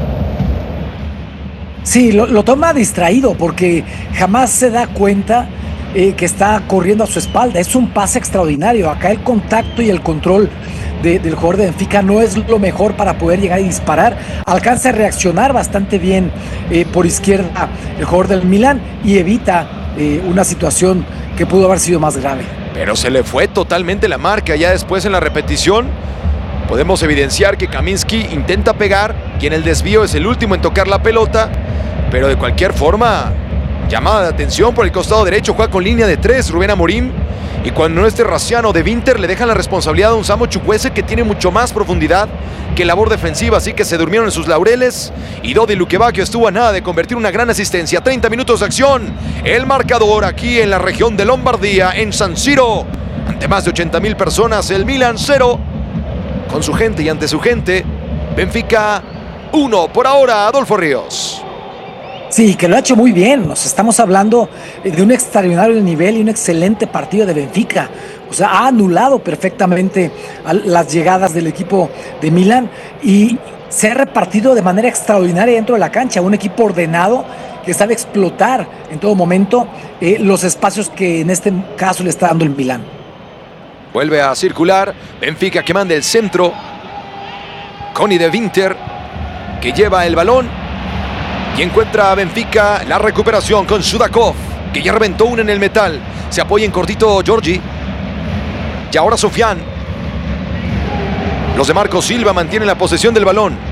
Sí, lo, lo toma distraído porque jamás se da cuenta eh, que está corriendo a su espalda. Es un pase extraordinario. Acá el contacto y el control de, del jugador de Benfica no es lo mejor para poder llegar y disparar. Alcanza a reaccionar bastante bien eh, por izquierda el jugador del Milan y evita eh, una situación que pudo haber sido más grave. Pero se le fue totalmente la marca. Ya después en la repetición podemos evidenciar que Kaminski intenta pegar, y en el desvío es el último en tocar la pelota. Pero de cualquier forma, llamada de atención por el costado derecho, juega con línea de tres Rubén Amorim. Y cuando no esté Raciano de Winter, le dejan la responsabilidad a un Samu Chukwueze que tiene mucho más profundidad que labor defensiva, así que se durmieron en sus laureles. Y Dodi Lukebakio estuvo a nada de convertir una gran asistencia. treinta minutos de acción. El marcador aquí en la región de Lombardía, en San Siro, ante más de ochenta mil personas. El Milan cero, con su gente y ante su gente. Benfica uno por ahora, Adolfo Ríos. Sí, que lo ha hecho muy bien. Nos estamos hablando de un extraordinario nivel y un excelente partido de Benfica. O sea, ha anulado perfectamente las llegadas del equipo de Milan y se ha repartido de manera extraordinaria dentro de la cancha. Un equipo ordenado que sabe explotar en todo momento eh, los espacios que en este caso le está dando el Milan. Vuelve a circular. Benfica que manda el centro. Connie de Winter que lleva el balón. Y encuentra a Benfica la recuperación con Sudakov, que ya reventó una en el metal. Se apoya en cortito Giorgi. Y ahora Sofian. Los de Marco Silva mantienen la posesión del balón.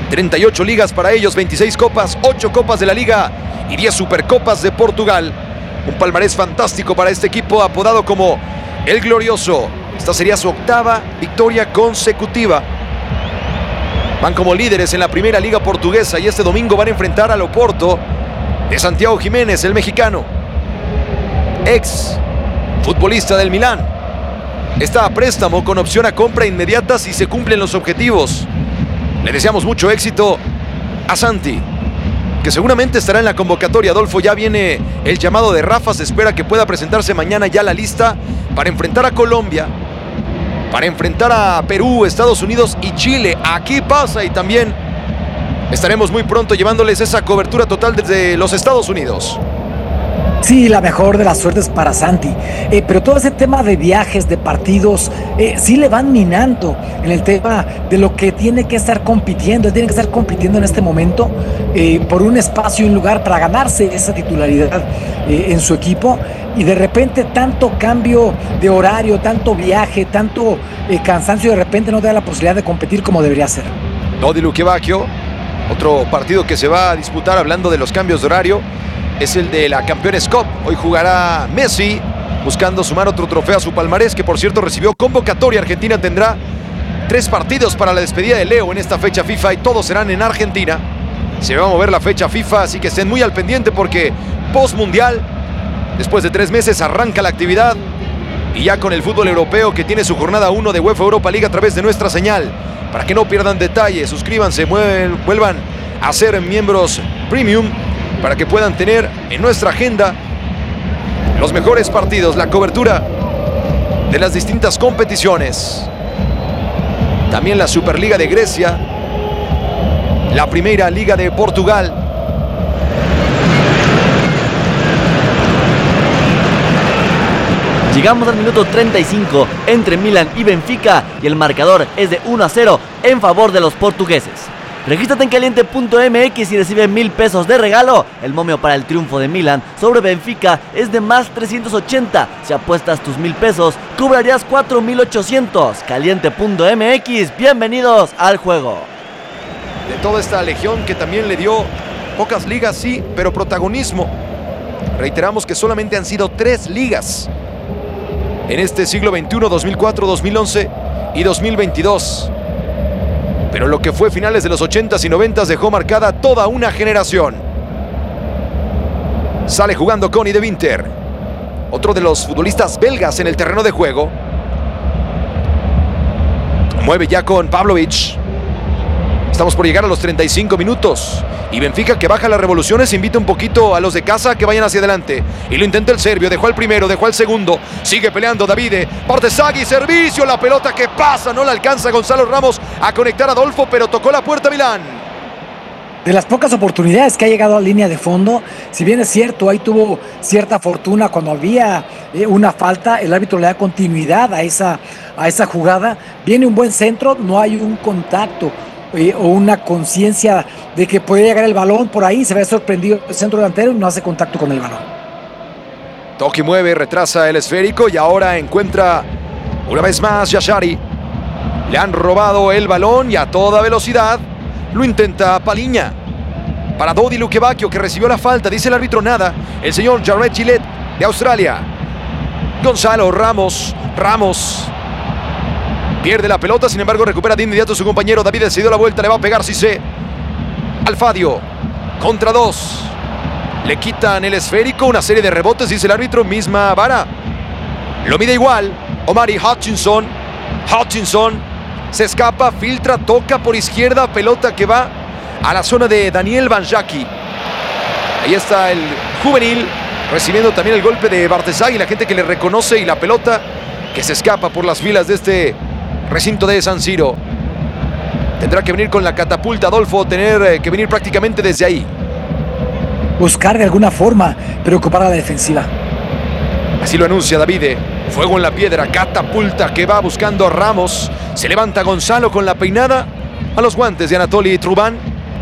treinta y ocho ligas para ellos, veintiséis copas, ocho copas de la Liga y diez Supercopas de Portugal. Un palmarés fantástico para este equipo apodado como El Glorioso. Esta sería su octava victoria consecutiva. Van como líderes en la primera liga portuguesa y este domingo van a enfrentar al Oporto de Santiago Jiménez, el mexicano, ex futbolista del Milán. Está a préstamo con opción a compra inmediata si se cumplen los objetivos. Le deseamos mucho éxito a Santi, que seguramente estará en la convocatoria. Adolfo, ya viene el llamado de Rafa, se espera que pueda presentarse mañana ya la lista para enfrentar a Colombia, para enfrentar a Perú, Estados Unidos y Chile. Aquí pasa y también estaremos muy pronto llevándoles esa cobertura total desde los Estados Unidos. Sí, la mejor de las suertes para Santi. Eh, pero todo ese tema de viajes, de partidos, eh, sí le van minando en el tema de lo que tiene que estar compitiendo. Él tiene que estar compitiendo en este momento eh, por un espacio y un lugar para ganarse esa titularidad eh, en su equipo. Y de repente tanto cambio de horario, tanto viaje, tanto eh, cansancio, de repente no te da la posibilidad de competir como debería ser. Dodi Lukebakio, otro partido que se va a disputar hablando de los cambios de horario, es el de la Campeones Cup. Hoy jugará Messi buscando sumar otro trofeo a su palmarés, que por cierto recibió convocatoria. Argentina tendrá tres partidos para la despedida de Leo en esta fecha FIFA y todos serán en Argentina. Se va a mover la fecha FIFA, así que estén muy al pendiente porque post-mundial, después de tres meses, arranca la actividad y ya con el fútbol europeo que tiene su jornada uno de UEFA Europa League a través de nuestra señal. Para que no pierdan detalle, suscríbanse, mueven, vuelvan a ser miembros premium para que puedan tener en nuestra agenda los mejores partidos, la cobertura de las distintas competiciones. También la Superliga de Grecia, la Primera Liga de Portugal. Llegamos al minuto treinta y cinco entre Milan y Benfica y el marcador es de uno a cero en favor de los portugueses. Regístrate en caliente punto m x y recibe mil pesos de regalo. El momio para el triunfo de Milan sobre Benfica es de más trescientos ochenta. Si apuestas tus mil pesos, cobrarías cuatro mil ochocientos. caliente punto m x, bienvenidos al juego. De toda esta legión que también le dio pocas ligas, sí, pero protagonismo. Reiteramos que solamente han sido tres ligas en este siglo veintiuno, dos mil cuatro, dos mil once y dos mil veintidós. Pero lo que fue finales de los ochentas y noventas dejó marcada toda una generación. Sale jugando Connie de Winter, otro de los futbolistas belgas en el terreno de juego. Mueve ya con Pavlovic. Estamos por llegar a los treinta y cinco minutos. Y Benfica, que baja las revoluciones, invita un poquito a los de casa que vayan hacia adelante. Y lo intenta el serbio, dejó al primero, dejó al segundo. Sigue peleando Davide, Bartesagui, servicio, la pelota que pasa, no la alcanza Gonzalo Ramos a conectar a Adolfo, pero tocó la puerta Milán. De las pocas oportunidades que ha llegado a línea de fondo, si bien es cierto, ahí tuvo cierta fortuna cuando había eh, una falta, el árbitro le da continuidad a esa, a esa jugada. Viene un buen centro, no hay un contacto Eh, o una conciencia de que puede llegar el balón por ahí, se ve sorprendido el centro delantero y no hace contacto con el balón. Toki mueve, retrasa el esférico y ahora encuentra una vez más Yashari. Le han robado el balón y a toda velocidad lo intenta Paliña. Para Dodi Lukebakio, que recibió la falta, dice el árbitro nada. El señor Jared Gillette de Australia. Gonzalo Ramos, Ramos pierde la pelota, sin embargo recupera de inmediato su compañero. David se dio la vuelta, le va a pegar Cissé. Alfadio, contra dos. Le quitan el esférico, una serie de rebotes, dice el árbitro, misma vara. Lo mide igual, Omari Hutchinson. Hutchinson se escapa, filtra, toca por izquierda, pelota que va a la zona de Daniel Vanjaki. Ahí está el juvenil, recibiendo también el golpe de Bartesagui, la gente que le reconoce y la pelota que se escapa por las filas de este recinto de San Siro. Tendrá que venir con la catapulta Adolfo, tener que venir prácticamente desde ahí. Buscar de alguna forma preocupar a la defensiva. Así lo anuncia Davide. Fuego en la piedra, catapulta que va buscando a Ramos. Se levanta Gonzalo con la peinada a los guantes de Anatoly Truban.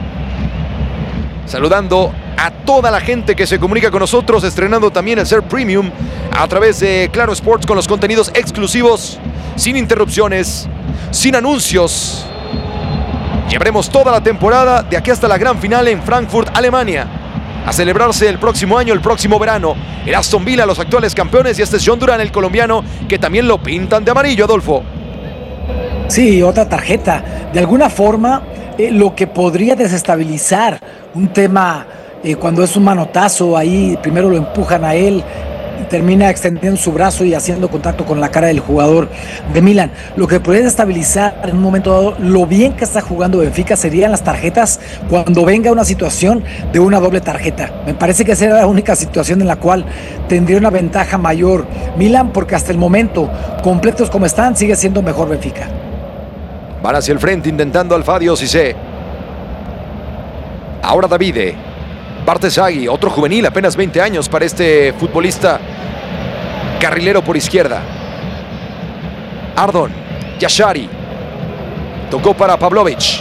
Saludando a toda la gente que se comunica con nosotros, estrenando también el Ser Premium a través de Claro Sports con los contenidos exclusivos, sin interrupciones, sin anuncios. Llevaremos toda la temporada de aquí hasta la gran final en Frankfurt, Alemania. A celebrarse el próximo año, el próximo verano. El Aston Villa, los actuales campeones, y este es John Duran, el colombiano, que también lo pintan de amarillo, Adolfo. Sí, otra tarjeta. De alguna forma, eh, lo que podría desestabilizar un tema eh, cuando es un manotazo, ahí primero lo empujan a él, termina extendiendo su brazo y haciendo contacto con la cara del jugador de Milan. Lo que podría estabilizar en un momento dado lo bien que está jugando Benfica serían las tarjetas cuando venga una situación de una doble tarjeta. Me parece que será la única situación en la cual tendría una ventaja mayor Milan, porque hasta el momento, completos como están, sigue siendo mejor Benfica. Van hacia el frente intentando Alfadio Cissé. Ahora Davide. Bartesaghi, otro juvenil, apenas veinte años para este futbolista carrilero por izquierda. Ardon, Yashari. Tocó para Pavlovic.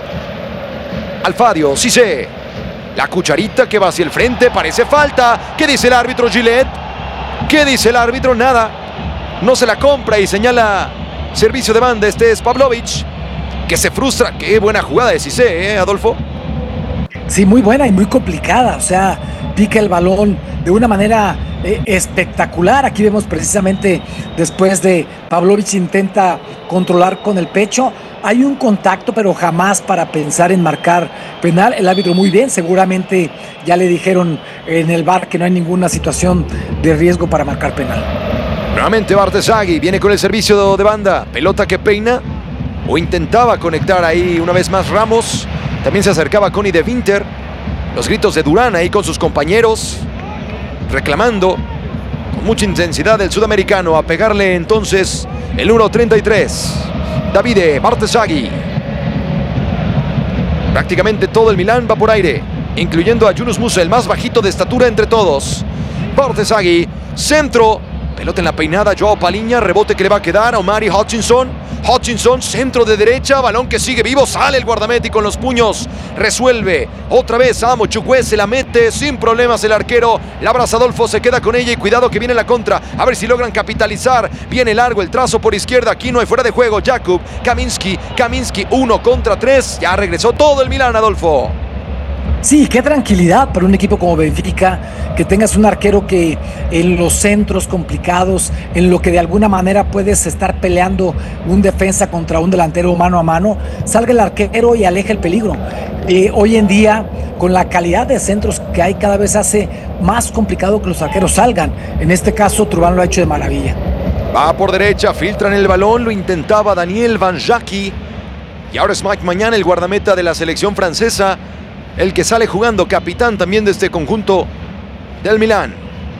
Alfadio Cissé. La cucharita que va hacia el frente, parece falta. ¿Qué dice el árbitro Gillette? ¿Qué dice el árbitro? Nada. No se la compra y señala servicio de banda. Este es Pavlovic, que se frustra. Qué buena jugada de Cissé, ¿eh, Adolfo? Sí, muy buena y muy complicada, o sea, pica el balón de una manera eh, espectacular. Aquí vemos precisamente después de Pavlovic intenta controlar con el pecho. Hay un contacto, pero jamás para pensar en marcar penal. El árbitro muy bien, seguramente ya le dijeron en el V A R que no hay ninguna situación de riesgo para marcar penal. Nuevamente Bartesaghi viene con el servicio de banda. Pelota que peina o intentaba conectar ahí una vez más Ramos. También se acercaba Connie de Winter. Los gritos de Durán ahí con sus compañeros, reclamando con mucha intensidad el sudamericano a pegarle entonces el número treinta y tres. Davide Bartesaghi. Prácticamente todo el Milán va por aire, incluyendo a Yunus Musa, el más bajito de estatura entre todos. Bartesaghi, centro. Pelota en la peinada, Joao Paliña, rebote que le va a quedar a Omari Hutchinson. Hutchinson, centro de derecha, balón que sigue vivo, sale el guardameta y con los puños resuelve. Otra vez Amo Chukwue, se la mete sin problemas el arquero. La abraza Adolfo, se queda con ella y cuidado que viene la contra. A ver si logran capitalizar. Viene largo el trazo por izquierda, aquí no hay fuera de juego. Jakub, Kaminski, Kaminski, uno contra tres. Ya regresó todo el Milán, Adolfo. Sí, qué tranquilidad para un equipo como Benfica, que tengas un arquero que en los centros complicados, en lo que de alguna manera puedes estar peleando un defensa contra un delantero mano a mano, salga el arquero y aleja el peligro. Eh, hoy en día, con la calidad de centros que hay, cada vez hace más complicado que los arqueros salgan. En este caso, Truban lo ha hecho de maravilla. Va por derecha, filtran el balón, lo intentaba Daniel Vanjaki. Y ahora es Mike Maignan, el guardameta de la selección francesa, el que sale jugando, capitán también de este conjunto del Milán.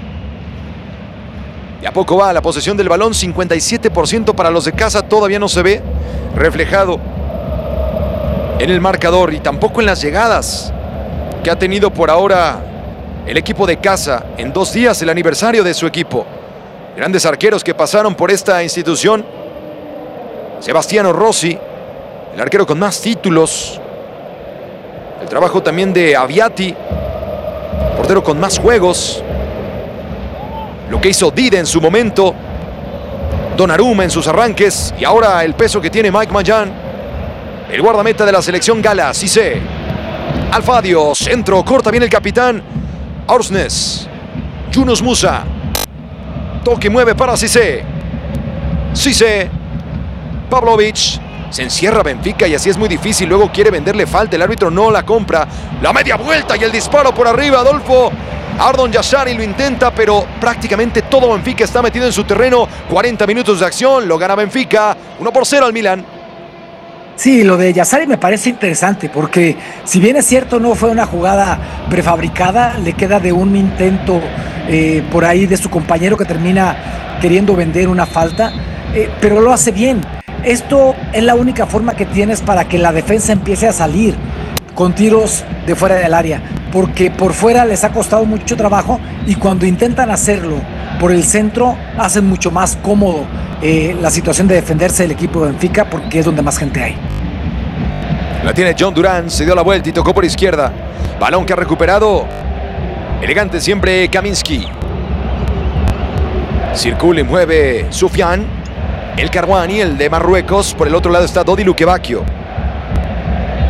Y a poco va la posesión del balón, cincuenta y siete por ciento para los de casa, todavía no se ve reflejado en el marcador y tampoco en las llegadas que ha tenido por ahora el equipo de casa. En dos días el aniversario de su equipo. Grandes arqueros que pasaron por esta institución. Sebastiano Rossi, el arquero con más títulos. El trabajo también de Aviati, portero con más juegos. Lo que hizo Dide en su momento. Donnarumma en sus arranques. Y ahora el peso que tiene Mike Maignan, el guardameta de la selección gala. Cissé. Alfadio, centro, corta bien el capitán. Orsnes. Yunus Musa. Toque, mueve para Cissé. Cissé. Pavlovic. Se encierra Benfica y así es muy difícil. Luego quiere venderle falta. El árbitro no la compra. La media vuelta y el disparo por arriba. Adolfo. Ardon Yashari lo intenta, pero prácticamente todo Benfica está metido en su terreno. cuarenta minutos de acción. Lo gana Benfica. uno por cero al Milán. Sí, lo de Yashari me parece interesante porque si bien es cierto no fue una jugada prefabricada, le queda de un intento eh, por ahí de su compañero que termina queriendo vender una falta, eh, pero lo hace bien. Esto es la única forma que tienes para que la defensa empiece a salir con tiros de fuera del área, porque por fuera les ha costado mucho trabajo y cuando intentan hacerlo por el centro hacen mucho más cómodo eh, la situación de defenderse del equipo de Benfica, porque es donde más gente hay. La tiene John Duran, se dio la vuelta y tocó por izquierda. Balón que ha recuperado elegante siempre Kaminski. Circula y mueve Soufiane. El Karouani, el de Marruecos. Por el otro lado está Dodi Lukebakio.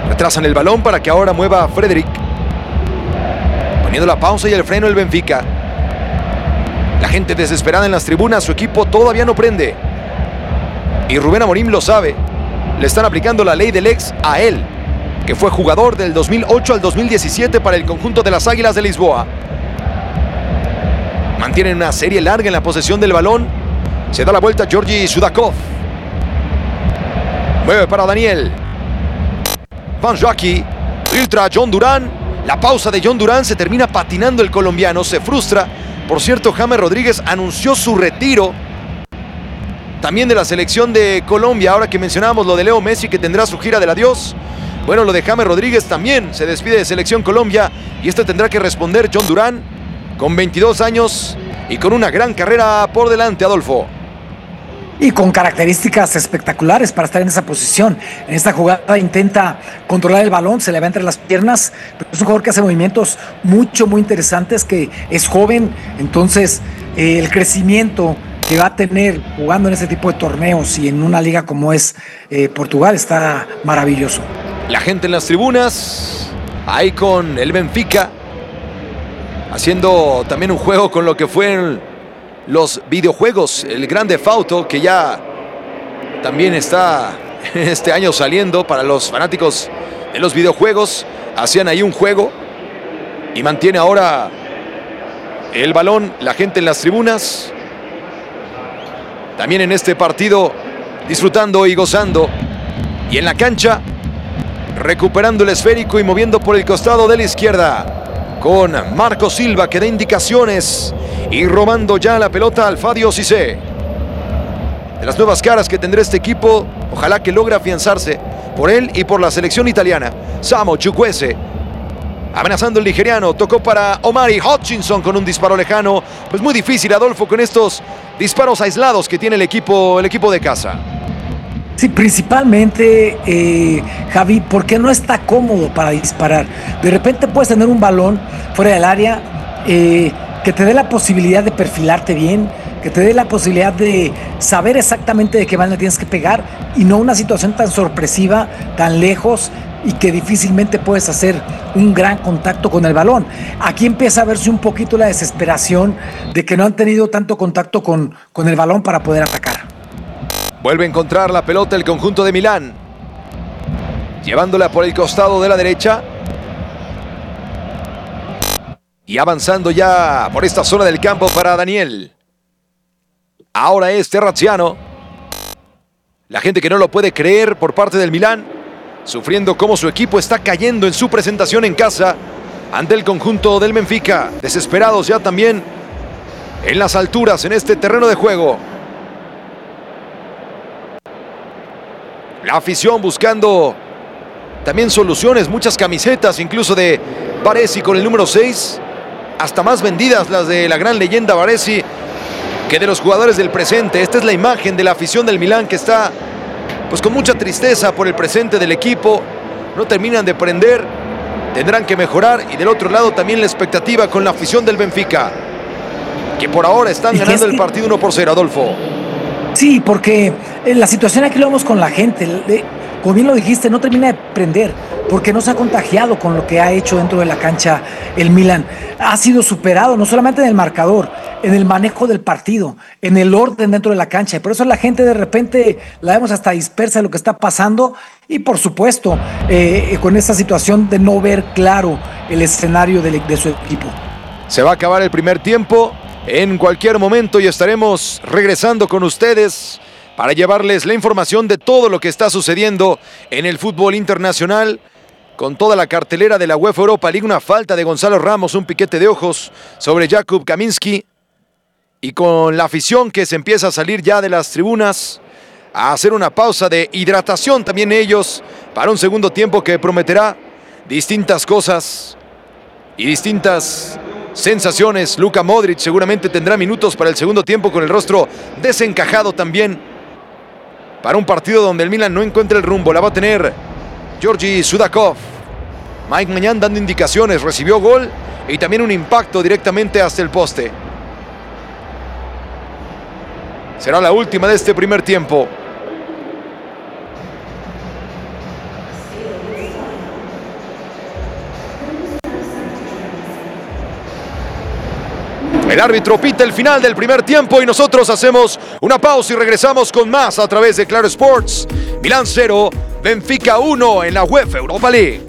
Retrasan el balón para que ahora mueva Frederick. Poniendo la pausa y el freno el Benfica. La gente desesperada en las tribunas, su equipo todavía no prende. Y Rubén Amorim lo sabe. Le están aplicando la ley del ex a él, que fue jugador del dos mil ocho al dos mil diecisiete para el conjunto de las Águilas de Lisboa. Mantienen una serie larga en la posesión del balón. Se da la vuelta Georgi Sudakov. Mueve para Daniel. Vanjaki. Filtra John Durán. La pausa de John Durán, se termina patinando el colombiano. Se frustra. Por cierto, James Rodríguez anunció su retiro también de la selección de Colombia. Ahora que mencionábamos lo de Leo Messi, que tendrá su gira del adiós. Bueno, lo de James Rodríguez también se despide de Selección Colombia. Y este tendrá que responder John Durán, con veintidós años y con una gran carrera por delante, Adolfo. Y con características espectaculares para estar en esa posición. En esta jugada intenta controlar el balón, se le va entre las piernas, pero es un jugador que hace movimientos mucho, muy interesantes, que es joven, entonces eh, el crecimiento que va a tener jugando en ese tipo de torneos y en una liga como es eh, Portugal está maravilloso. La gente en las tribunas, ahí con el Benfica, haciendo también un juego con lo que fue los videojuegos, el Grand Theft Auto, que ya también está este año saliendo para los fanáticos de los videojuegos. Hacían ahí un juego y mantiene ahora el balón la gente en las tribunas. También en este partido disfrutando y gozando. Y en la cancha recuperando el esférico y moviendo por el costado de la izquierda con Marco Silva, que da indicaciones, y robando ya la pelota al Fadio Cissé. De las nuevas caras que tendrá este equipo, ojalá que logre afianzarse por él y por la selección italiana. Samo Chukwueze amenazando el nigeriano, tocó para Omari Hutchinson con un disparo lejano. Pues muy difícil, Adolfo, con estos disparos aislados que tiene el equipo, el equipo de casa. Sí, principalmente, eh, Javi, porque no está cómodo para disparar. De repente puedes tener un balón fuera del área eh, que te dé la posibilidad de perfilarte bien, que te dé la posibilidad de saber exactamente de qué banda tienes que pegar, y no una situación tan sorpresiva, tan lejos, y que difícilmente puedes hacer un gran contacto con el balón. Aquí empieza a verse un poquito la desesperación de que no han tenido tanto contacto con, con el balón para poder atacar. Vuelve a encontrar la pelota el conjunto de Milán, llevándola por el costado de la derecha y avanzando ya por esta zona del campo para Daniel. Ahora es Terraziano. La gente que no lo puede creer por parte del Milán, sufriendo cómo su equipo está cayendo en su presentación en casa ante el conjunto del Benfica. Desesperados ya también en las alturas, en este terreno de juego. La afición buscando también soluciones, muchas camisetas, incluso de Baresi con el número seis. Hasta más vendidas las de la gran leyenda Baresi que de los jugadores del presente. Esta es la imagen de la afición del Milán, que está pues con mucha tristeza por el presente del equipo. No terminan de prender, tendrán que mejorar. Y del otro lado también la expectativa con la afición del Benfica, que por ahora están ganando el partido uno por cero, Adolfo. Sí, porque la situación aquí lo vemos con la gente. Como bien lo dijiste, no termina de prender porque no se ha contagiado con lo que ha hecho dentro de la cancha el Milan. Ha sido superado no solamente en el marcador, en el manejo del partido, en el orden dentro de la cancha. Y por eso la gente de repente la vemos hasta dispersa de lo que está pasando. Y por supuesto, eh, con esta situación de no ver claro el escenario de, de su equipo. Se va a acabar el primer tiempo en cualquier momento y estaremos regresando con ustedes para llevarles la información de todo lo que está sucediendo en el fútbol internacional, con toda la cartelera de la UEFA Europa League. Una falta de Gonzalo Ramos, un piquete de ojos sobre Jakub Kaminski, y con la afición que se empieza a salir ya de las tribunas a hacer una pausa de hidratación también ellos para un segundo tiempo que prometerá distintas cosas y distintas sensaciones. Luka Modric seguramente tendrá minutos para el segundo tiempo con el rostro desencajado también, para un partido donde el Milan no encuentra el rumbo. La va a tener Georgi Sudakov. Mike Maignan dando indicaciones, recibió gol y también un impacto directamente hasta el poste. Será la última de este primer tiempo. El árbitro pita el final del primer tiempo y nosotros hacemos una pausa y regresamos con más a través de Claro Sports. Milán cero, Benfica uno en la UEFA Europa League.